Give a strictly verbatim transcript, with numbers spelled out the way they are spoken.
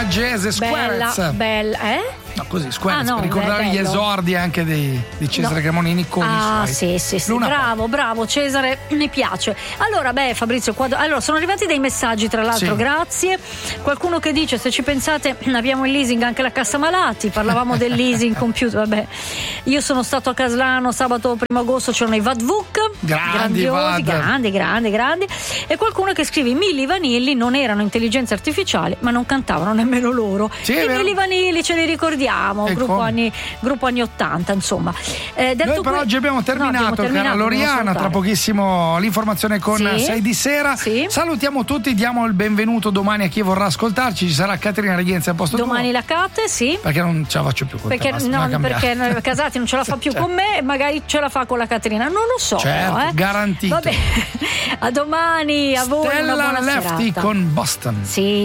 Roma Jazz e Squarez. Bella, bella, eh? No, così, Squarez, Ah, no, per ricordare beh, gli bello. esordi anche di, di Cesare No. Cremonini con Ah, i suoi. sì, sì, sì. Luna Bravo, bravo Cesare, mi piace. Allora, beh, Fabrizio, quando... allora, sono arrivati dei messaggi, tra l'altro, Sì. grazie. Qualcuno che dice, se ci pensate, abbiamo il leasing anche la cassa malati, parlavamo del leasing computer, vabbè. Io sono stato a Caslano sabato primo agosto, c'erano i Vadvuk, Grandi grandiosi, Vad. grandi, grandi, grandi. E qualcuno che scrive, i Milli Vanilli non erano intelligenze artificiali, ma non cantavano nemmeno loro. Sì, è I vero. Milli Vanilli ce li ricordiamo, E gruppo come? anni, gruppo anni ottanta, insomma. Eh, detto Noi per que- oggi abbiamo No, terminato, abbiamo terminato, cara dobbiamo Loriana. Tra salutare. pochissimo l'informazione con Sì. sei di sera. Sì. Salutiamo tutti, diamo il benvenuto domani a chi vorrà ascoltarci. Ci sarà Caterina Regenzi a posto Domani tuo. la Cate, sì. Perché non ce la faccio più con te, Perché, basta, no, bisogna cambiare. perché noi- Casati non ce la fa più con me e magari ce la fa con la Caterina. Non lo so. Certo, però, eh. garantito. Vabbè, a domani, a voi una Stella buona Lefty serata. con Boston. Sì.